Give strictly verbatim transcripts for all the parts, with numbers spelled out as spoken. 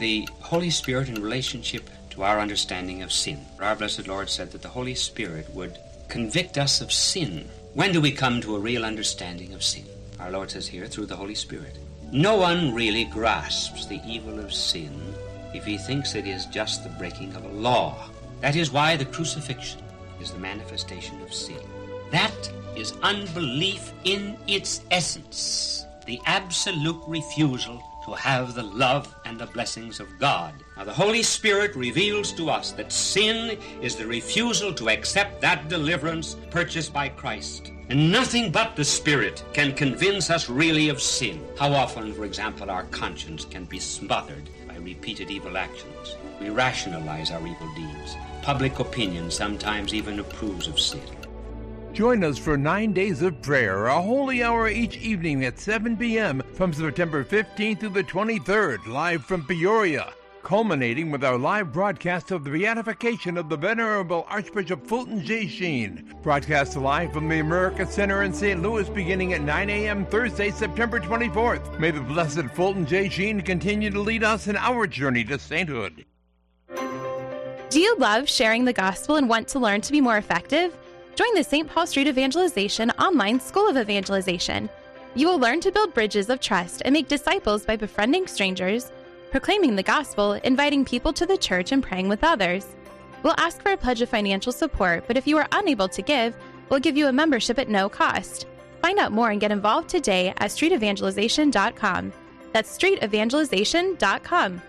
the Holy Spirit in relationship to our understanding of sin. Our blessed Lord said that the Holy Spirit would convict us of sin. When do we come to a real understanding of sin? Our Lord says here, through the Holy Spirit. No one really grasps the evil of sin if he thinks it is just the breaking of a law. That is why the crucifixion is the manifestation of sin. That is unbelief in its essence, the absolute refusal to have the love and the blessings of God. Now, the Holy Spirit reveals to us that sin is the refusal to accept that deliverance purchased by Christ. And nothing but the Spirit can convince us really of sin. How often, for example, our conscience can be smothered by repeated evil actions. We rationalize our evil deeds. Public opinion sometimes even approves of sin. Join us for nine days of prayer, a holy hour each evening at seven p.m. from September fifteenth through the twenty-third, live from Peoria, culminating with our live broadcast of the beatification of the Venerable Archbishop Fulton J. Sheen. Broadcast live from the America Center in Saint Louis beginning at nine a.m. Thursday, September twenty-fourth. May the Blessed Fulton J. Sheen continue to lead us in our journey to sainthood. Do you love sharing the gospel and want to learn to be more effective? Join the Saint Paul Street Evangelization Online School of Evangelization. You will learn to build bridges of trust and make disciples by befriending strangers, proclaiming the gospel, inviting people to the church, and praying with others. We'll ask for a pledge of financial support, but if you are unable to give, we'll give you a membership at no cost. Find out more and get involved today at street evangelization dot com. That's street evangelization dot com.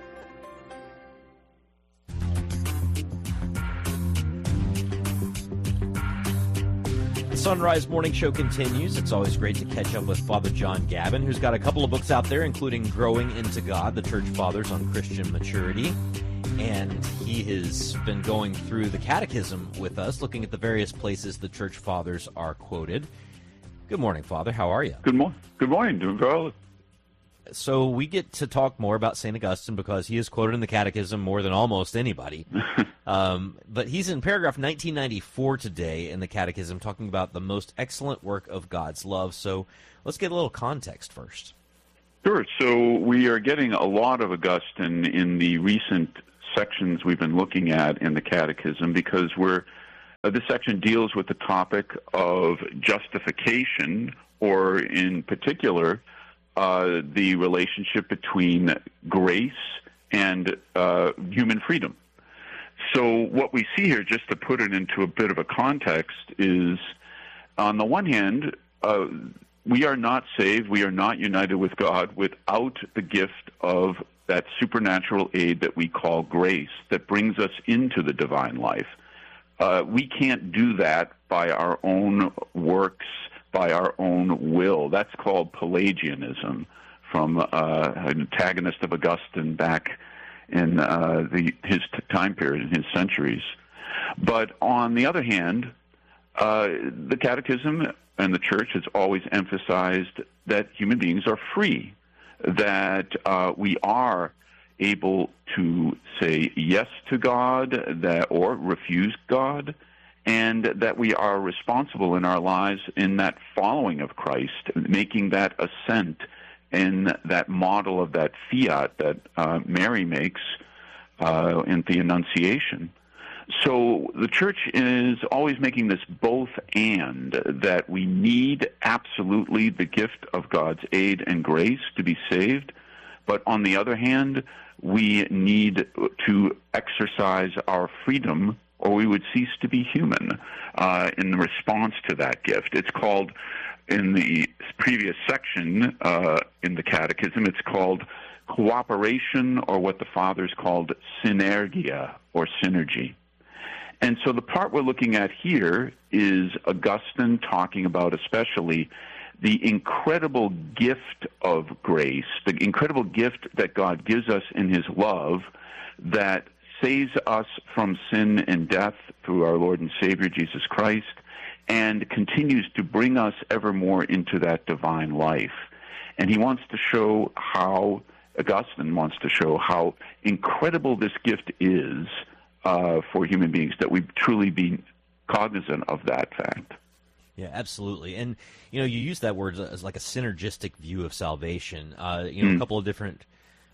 Sunrise Morning Show continues. It's always great to catch up with Father John Gavin, who's got a couple of books out there, including Growing into God, the Church Fathers on Christian Maturity. And he has been going through the Catechism with us, looking at the various places the Church Fathers are quoted. Good morning, Father. How are you? Good morning. Good morning, doing well. So we get to talk more about Saint Augustine because he is quoted in the Catechism more than almost anybody. um, but he's in paragraph nineteen ninety-four today in the Catechism talking about the most excellent work of God's love. So let's get a little context first. Sure. So we are getting a lot of Augustine in the recent sections we've been looking at in the Catechism because we're uh, this section deals with the topic of justification, or in particular, Uh, the relationship between grace and uh, human freedom. So what we see here, just to put it into a bit of a context, is on the one hand, uh, we are not saved, we are not united with God without the gift of that supernatural aid that we call grace that brings us into the divine life. Uh, we can't do that by our own works, by our own will. That's called Pelagianism, from uh, an antagonist of Augustine back in uh, the, his t- time period, in his centuries. But on the other hand, uh, the Catechism and the Church has always emphasized that human beings are free, that uh, we are able to say yes to God, that or refuse God, and that we are responsible in our lives in that following of Christ, making that ascent in that model of that fiat that uh, Mary makes uh, in the Annunciation. So the Church is always making this both and, that we need absolutely the gift of God's aid and grace to be saved, but on the other hand, we need to exercise our freedom, or we would cease to be human uh, in response to that gift. It's called, in the previous section uh, in the Catechism, it's called cooperation, or what the Fathers called synergia, or synergy. And so the part we're looking at here is Augustine talking about especially the incredible gift of grace, the incredible gift that God gives us in his love that saves us from sin and death through our Lord and Savior Jesus Christ, and continues to bring us ever more into that divine life. And he wants to show how, Augustine wants to show how incredible this gift is uh, for human beings, that we truly be cognizant of that fact. Yeah, absolutely. And, you know, you use that word as like a synergistic view of salvation. Uh, you know, mm. a couple of different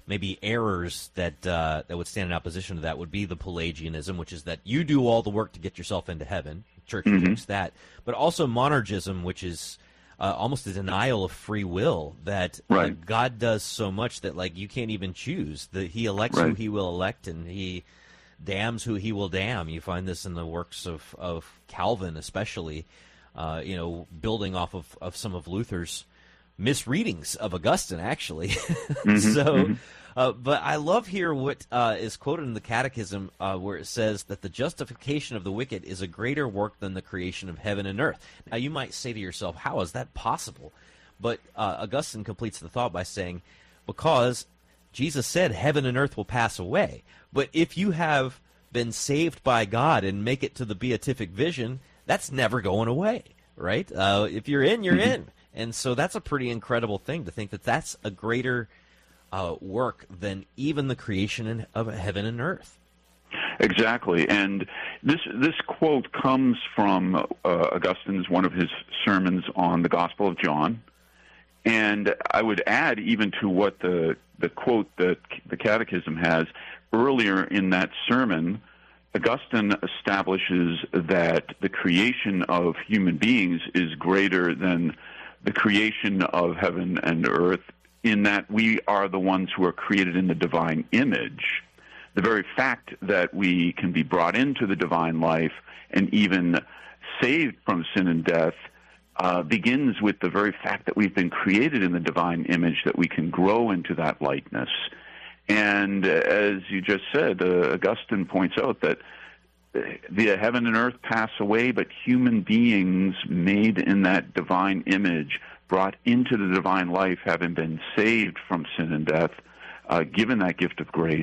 maybe errors that uh, that would stand in opposition to that would be the Pelagianism, which is that you do all the work to get yourself into heaven. The church Mm-hmm. rejects that. But also monergism, which is uh, almost a denial of free will, that Right. uh, God does so much that like you can't even choose. That He elects who Right. He will elect, and He damns who He will damn. You find this in the works of, of Calvin, especially, uh, you know, building off of, of some of Luther's misreadings of Augustine, actually. so, uh, but I love here what uh, is quoted in the Catechism, uh, where it says that the justification of the wicked is a greater work than the creation of heaven and earth. Now, you might say to yourself, how is that possible? But uh, Augustine completes the thought by saying, because Jesus said heaven and earth will pass away. But if you have been saved by God and make it to the beatific vision, that's never going away, right? Uh, if you're in, you're in. And so that's a pretty incredible thing to think that that's a greater uh, work than even the creation of heaven and earth. Exactly, and this this quote comes from uh, Augustine's one of his sermons on the Gospel of John, and I would add even to what the the quote that the Catechism has earlier in that sermon. Augustine establishes that the creation of human beings is greater than the creation of heaven and earth, in that we are the ones who are created in the divine image. The very fact that we can be brought into the divine life and even saved from sin and death uh, begins with the very fact that we've been created in the divine image, that we can grow into that likeness. And uh, as you just said, uh, Augustine points out that the heaven and earth pass away, but human beings made in that divine image, brought into the divine life, having been saved from sin and death, uh, given that gift of grace,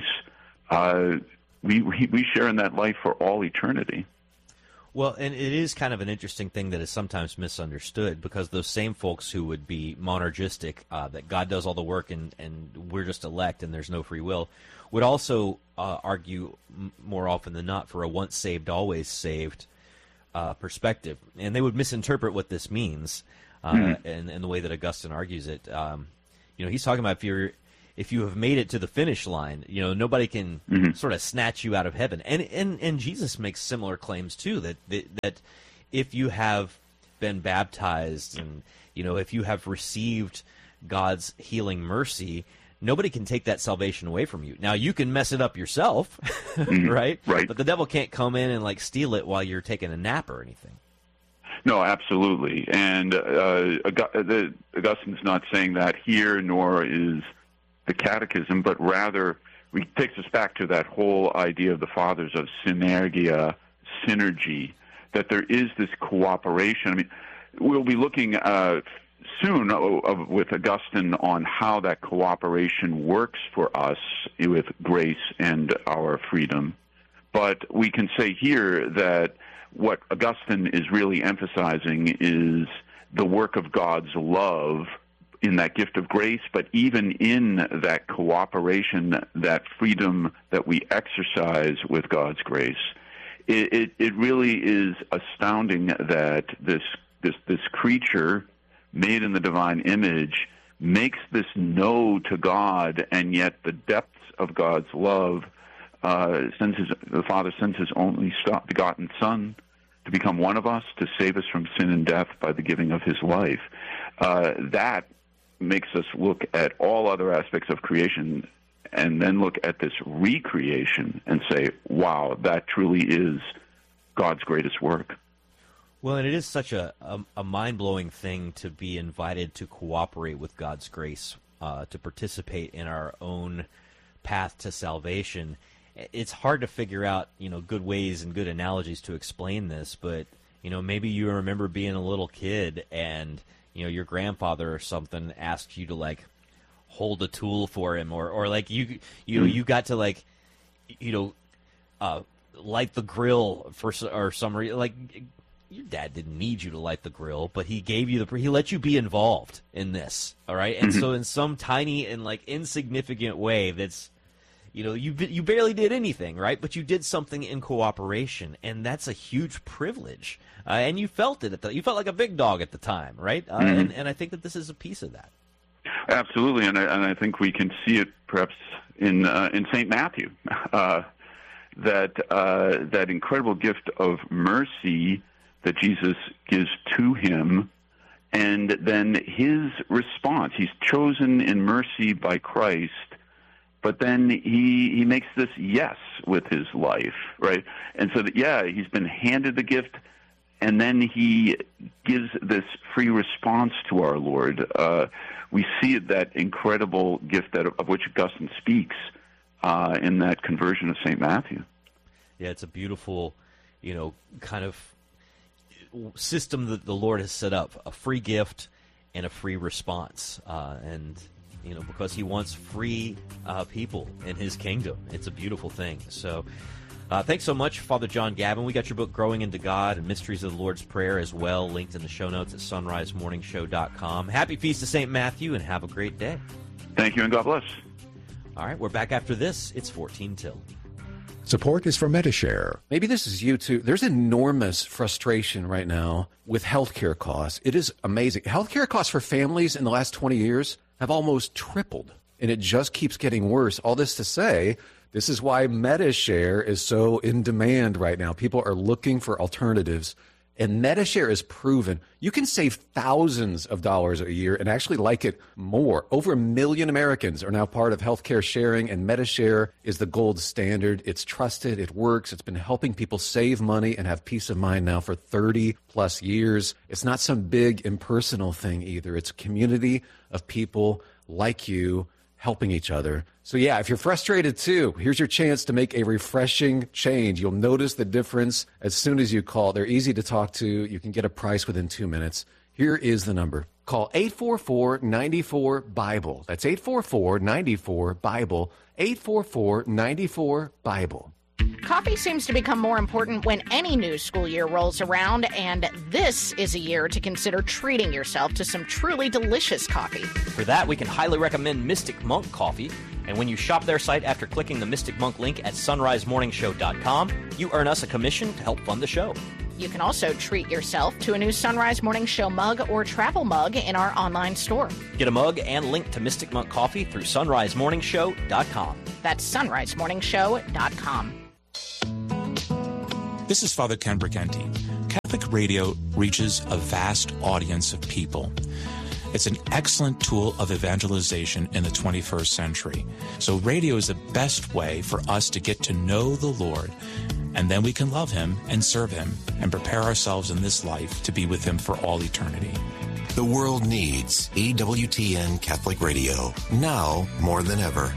uh, we, we we share in that life for all eternity. Well, and it is kind of an interesting thing that is sometimes misunderstood, because those same folks who would be monergistic, uh, that God does all the work and, and we're just elect and there's no free will, would also uh, argue m- more often than not for a once saved, always saved uh, perspective. And they would misinterpret what this means, uh, mm-hmm. and, and the way that Augustine argues it. Um, you know, he's talking about if you're if you have made it to the finish line, you know, nobody can mm-hmm. sort of snatch you out of heaven. And and, and Jesus makes similar claims too, that, that that if you have been baptized and, you know, if you have received God's healing mercy, nobody can take that salvation away from you. Now, you can mess it up yourself, mm-hmm. right? Right. But the devil can't come in and like steal it while you're taking a nap or anything. No, absolutely. And uh, Augustine's not saying that here, nor is the Catechism, but rather it takes us back to that whole idea of the fathers of synergia, synergy, that there is this cooperation. I mean, we'll be looking uh, soon uh, with Augustine on how that cooperation works for us with grace and our freedom. But we can say here that what Augustine is really emphasizing is the work of God's love in that gift of grace, but even in that cooperation, that freedom that we exercise with God's grace. It, it, it really is astounding that this, this, this creature made in the divine image makes this no to God, and yet the depths of God's love, uh, sends his, the Father sends his only begotten Son to become one of us, to save us from sin and death by the giving of his life. Uh, that makes us look at all other aspects of creation and then look at this recreation and say, wow, that truly is God's greatest work. Well, and it is such a, a, a mind-blowing thing to be invited to cooperate with God's grace, uh, to participate in our own path to salvation. It's hard to figure out, you know, good ways and good analogies to explain this, but, you know, maybe you remember being a little kid and, you know, your grandfather or something asked you to, like, hold a tool for him, or, or like, you, you know, you got to, like, you know, uh, light the grill for, or some reason, like, your dad didn't need you to light the grill, but he gave you the, he let you be involved in this, all right? And mm-hmm. so in some tiny and, like, insignificant way that's, you know, you you barely did anything, right? But you did something in cooperation, and that's a huge privilege. Uh, and you felt it at the, you felt like a big dog at the time, right? Uh, mm-hmm. and, and I think that this is a piece of that. Absolutely, and I, and I think we can see it perhaps in uh, in Saint Matthew, uh, that uh, that incredible gift of mercy that Jesus gives to him, and then his response. He's chosen in mercy by Christ, but then he he makes this yes with his life, right? And so that, yeah, he's been handed the gift, and then he gives this free response to our Lord. Uh, we see that incredible gift that of which Augustine speaks uh, in that conversion of Saint Matthew. Yeah, it's a beautiful, you know, kind of system that the Lord has set up, a free gift and a free response. Uh, and, you know, because he wants free uh, people in his kingdom. It's a beautiful thing. So uh, thanks so much, Father John Gavin. We got your book, Growing into God and Mysteries of the Lord's Prayer, as well, linked in the show notes at sunrise morning show dot com. Happy Feast of Saint Matthew, and have a great day. Thank you, and God bless. All right, we're back after this. It's fourteen till. Support is for Medi-Share. Maybe this is you too. There's enormous frustration right now with healthcare costs. It is amazing. Healthcare costs for families in the last twenty years have almost tripled, and it just keeps getting worse. All this to say, this is why Medi-Share is so in demand right now. People are looking for alternatives, and Medi-Share is proven. You can save thousands of dollars a year and actually like it more. Over a million Americans are now part of healthcare sharing, and Medi-Share is the gold standard. It's trusted. It works. It's been helping people save money and have peace of mind now for thirty plus years. It's not some big impersonal thing either. It's a community of people like you helping each other. So yeah, if you're frustrated too, here's your chance to make a refreshing change. You'll notice the difference as soon as you call. They're easy to talk to. You can get a price within two minutes. Here is the number. Call eight four four, nine four, BIBLE. That's eight four four, nine four, BIBLE. eight four four, nine four, BIBLE. Coffee seems to become more important when any new school year rolls around, and this is a year to consider treating yourself to some truly delicious coffee. For that, we can highly recommend Mystic Monk Coffee. And when you shop their site after clicking the Mystic Monk link at sunrise morning show dot com, you earn us a commission to help fund the show. You can also treat yourself to a new Sunrise Morning Show mug or travel mug in our online store. Get a mug and link to Mystic Monk Coffee through sunrise morning show dot com. That's sunrise morning show dot com. This is Father Ken Briganti. Catholic radio reaches a vast audience of people. It's an excellent tool of evangelization in the twenty-first century. So radio is the best way for us to get to know the Lord, and then we can love him and serve him and prepare ourselves in this life to be with him for all eternity. The world needs E W T N Catholic Radio, now more than ever.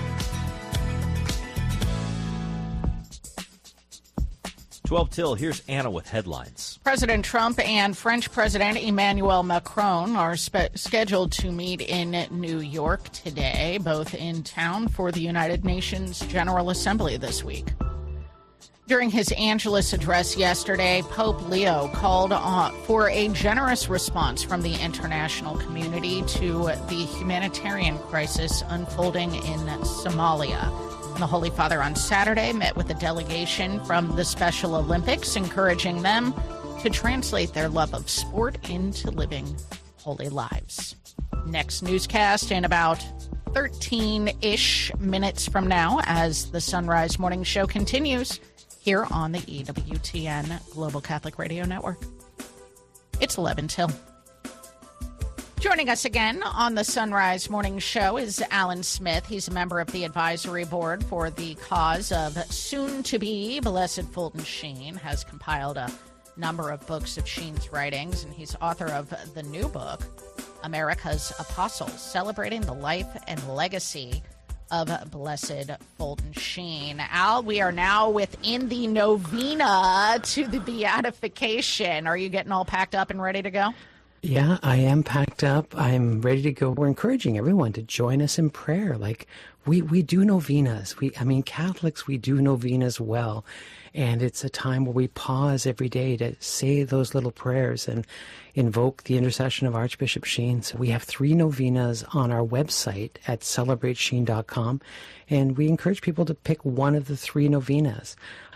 twelve till, here's Anna with headlines. President Trump and French President Emmanuel Macron are spe- scheduled to meet in New York today, both in town for the United Nations General Assembly this week. During his Angelus address yesterday, Pope Leo called on for a generous response from the international community to the humanitarian crisis unfolding in Somalia. The Holy Father on Saturday met with a delegation from the Special Olympics, encouraging them to translate their love of sport into living holy lives. Next newscast in about thirteen-ish minutes from now as the Sunrise Morning Show continues here on the E W T N Global Catholic Radio Network. It's eleven till. Joining us again on the Sunrise Morning Show is Alan Smith. He's a member of the advisory board for the cause of soon-to-be Blessed Fulton Sheen, has compiled a number of books of Sheen's writings, and he's author of the new book, America's Apostles, celebrating the life and legacy of Blessed Fulton Sheen. Al, we are now within the novena to the beatification. Are you getting all packed up and ready to go? Yeah, I am packed up. I'm ready to go. We're encouraging everyone to join us in prayer. Like we, we do novenas. We, I mean, Catholics, we do novenas well. And it's a time where we pause every day to say those little prayers and invoke the intercession of Archbishop Sheen. So we have three novenas on our website at celebrate sheen dot com. And we encourage people to pick one of the three novenas.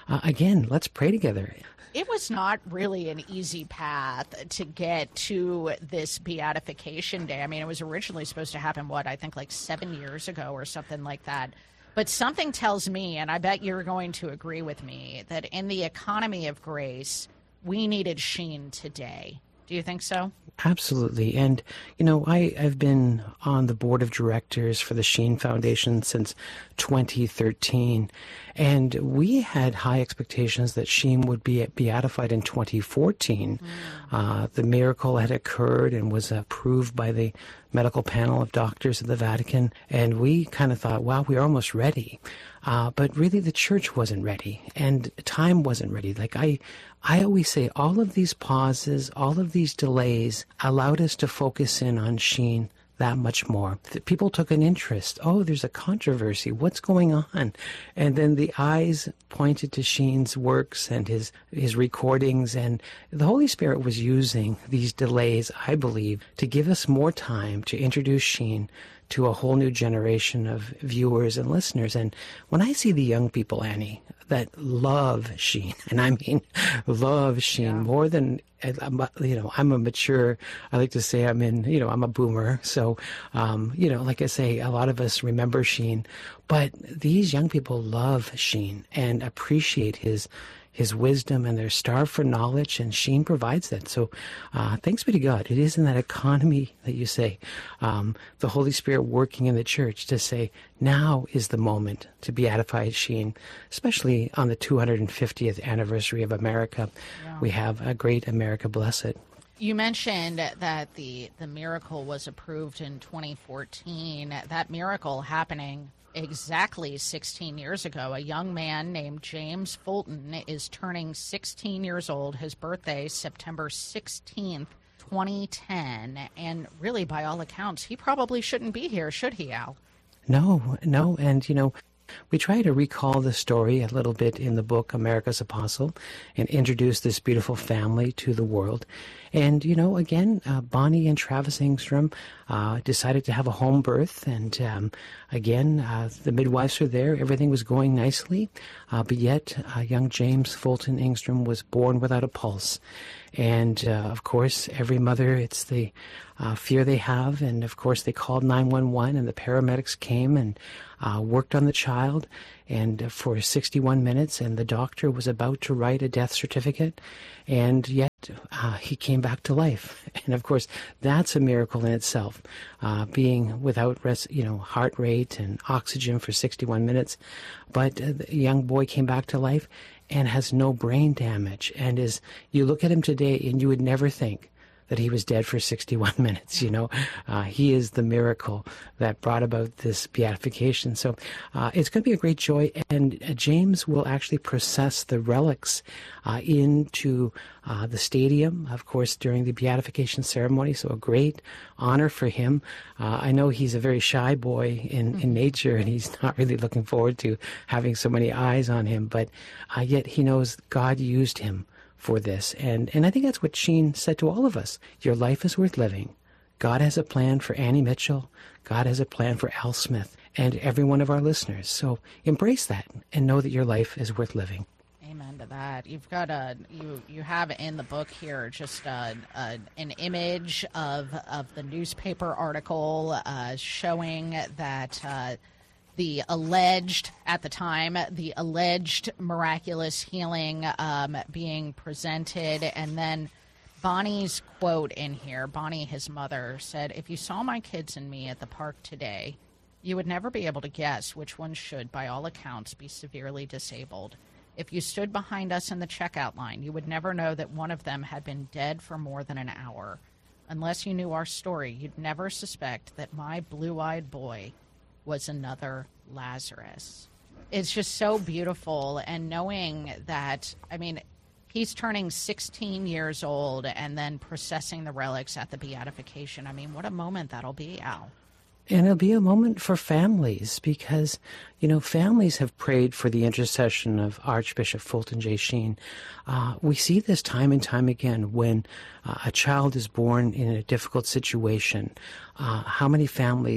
uh, again, let's pray together. It was not really an easy path to get to this beatification day. I mean, it was originally supposed to happen, what, I think like seven years ago or something like that. But something tells me, and I bet you're going to agree with me, that in the economy of grace, we needed Sheen today. Do you think so? Absolutely. And, you know, I, I've been on the board of directors for the Sheen Foundation since twenty thirteen. And we had high expectations that Sheen would be beatified in twenty fourteen. Mm. Uh, the miracle had occurred and was approved by the medical panel of doctors at the Vatican. And we kind of thought, wow, we're almost ready. Uh, but really the church wasn't ready and time wasn't ready. Like I, I always say, all of these pauses, all of these delays allowed us to focus in on Sheen that much more. The people took an interest. Oh, there's a controversy. What's going on? And then the eyes pointed to Sheen's works and his, his recordings. And the Holy Spirit was using these delays, I believe, to give us more time to introduce Sheen to a whole new generation of viewers and listeners. And when I see the young people, Annie, that love Sheen, and I mean love Sheen yeah. more than, you know, I'm a mature, I like to say I'm in, you know, I'm a boomer. So, um, you know, like I say, a lot of us remember Sheen, but these young people love Sheen and appreciate his his wisdom, and they're starved for knowledge, and Sheen provides that. So uh, thanks be to God. It is in that economy that you say, um, the Holy Spirit working in the church to say, now is the moment to beatify Sheen, especially on the two hundred fiftieth anniversary of America. Yeah. We have a great America Blessed. You mentioned that the, the miracle was approved in twenty fourteen. That miracle happening exactly sixteen years ago. A young man named James Fulton is turning sixteen years old. His birthday, September sixteenth, twenty ten. And really, by all accounts, he probably shouldn't be here, should he, Al? No, no. And, you know, we try to recall the story a little bit in the book America's Apostle and introduce this beautiful family to the world. And, you know, again, uh, Bonnie and Travis Engstrom uh, decided to have a home birth. And, um, again, uh, the midwives were there. Everything was going nicely. Uh, but yet, uh, young James Fulton Engstrom was born without a pulse. And, uh, of course, every mother, it's the uh, fear they have. And, of course, they called nine one one, and the paramedics came and uh, worked on the child and uh, for sixty-one minutes. And the doctor was about to write a death certificate. And yet uh, he came back to life. And, of course, that's a miracle in itself, uh, being without rest, you know, heart rate and oxygen for sixty-one minutes. But uh, the young boy came back to life and has no brain damage. And is, you look at him today and you would never think that he was dead for sixty-one minutes, you know. Uh, he is the miracle that brought about this beatification. So uh, it's going to be a great joy. And uh, James will actually process the relics uh, into uh, the stadium, of course, during the beatification ceremony. So a great honor for him. Uh, I know he's a very shy boy in, in nature, and he's not really looking forward to having so many eyes on him. But uh, yet he knows God used him for this. And, and I think that's what Sheen said to all of us. Your life is worth living. God has a plan for Annie Mitchell. God has a plan for Al Smith and every one of our listeners. So embrace that and know that your life is worth living. Amen to that. You've got a you you have in the book here just a, a, an image of of the newspaper article uh, showing that uh, the alleged, at the time, the alleged miraculous healing um, being presented. And then Bonnie's quote in here, Bonnie, his mother, said, "If you saw my kids and me at the park today, you would never be able to guess which one should, by all accounts, be severely disabled. If you stood behind us in the checkout line, you would never know that one of them had been dead for more than an hour. Unless you knew our story, you'd never suspect that my blue-eyed boy was another Lazarus." It's just so beautiful. And knowing that, I mean, he's turning sixteen years old and then processing the relics at the beatification. I mean, what a moment that'll be, Al. And it'll be a moment for families because, you know, families have prayed for the intercession of Archbishop Fulton J. Sheen. Uh, we see this time and time again when uh, a child is born in a difficult situation. Uh, how many families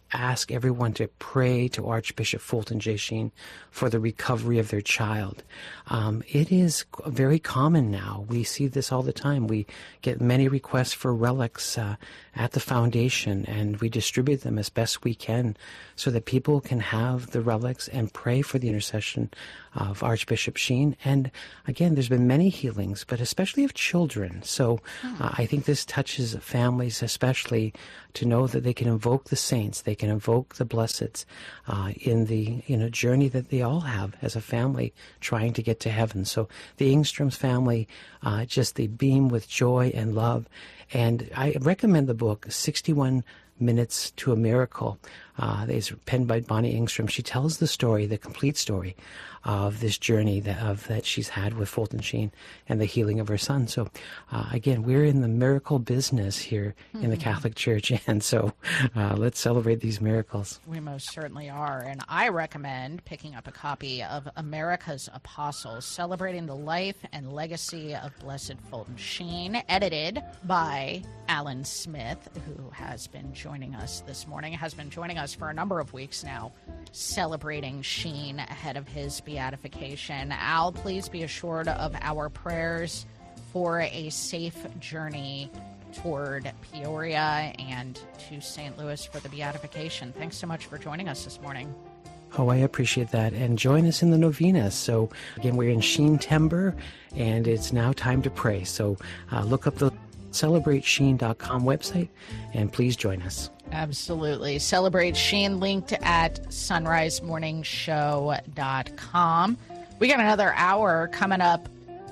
ask everyone to pray to Archbishop Fulton J. Sheen for the recovery of their child. Um, it is very common now. We see this all the time. We get many requests for relics uh, at the foundation, and we distribute them as best we can so that people can have the relics and pray for the intercession of Archbishop Sheen. And again, there's been many healings, but especially of children. So uh, I think this touches families especially to know that they can invoke the saints, they can invoke the blesseds uh, in the you know journey that they all have as a family trying to get to heaven. So the Engstrom's family, uh, just they beam with joy and love. And I recommend the book, sixty-one Minutes to a Miracle. Uh, it's penned by Bonnie Engstrom. She tells the story, the complete story of this journey that, of, that she's had with Fulton Sheen and the healing of her son. So, uh, again, we're in the miracle business here mm-hmm. in the Catholic Church, and so uh, let's celebrate these miracles. We most certainly are, and I recommend picking up a copy of America's Apostles, Celebrating the Life and Legacy of Blessed Fulton Sheen, edited by Alan Smith, who has been joining us this morning, has been joining us for a number of weeks now, celebrating Sheen ahead of his beatification. Al, please be assured of our prayers for a safe journey toward Peoria and to Saint Louis for the beatification. Thanks so much for joining us this morning. Oh, I appreciate that. And join us in the novena. So, again, we're in Sheen-Tember, and it's now time to pray. So uh, look up the celebrate sheen dot com website, and please join us. Absolutely. Celebrate Sheen, linked at sunrise morning show dot com. We got another hour coming up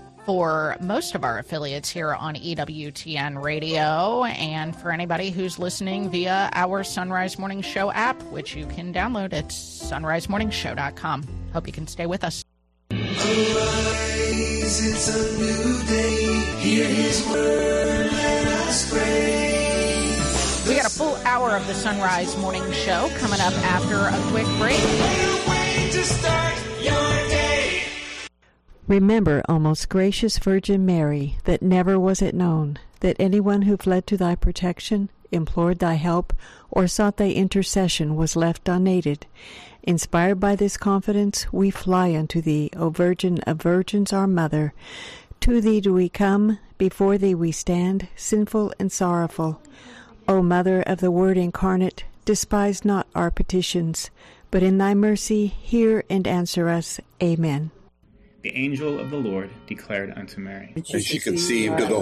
for most of our affiliates here on E W T N Radio, and for anybody who's listening via our Sunrise Morning Show app, which you can download at sunrise morning show dot com. Hope you can stay with us. Arise, it's a new day. Hear his word, let us pray. We got a full hour of the Sunrise Morning Show coming up after a quick break. Way to start your day. Remember, O most gracious Virgin Mary, that never was it known that anyone who fled to thy protection, implored thy help, or sought thy intercession was left unaided. Inspired by this confidence, we fly unto thee, O Virgin of Virgins, our Mother. To thee do we come, before thee we stand, sinful and sorrowful. O Mother of the Word incarnate, despise not our petitions, but in thy mercy hear and answer us. Amen. The angel of the Lord declared unto Mary, and she conceived of the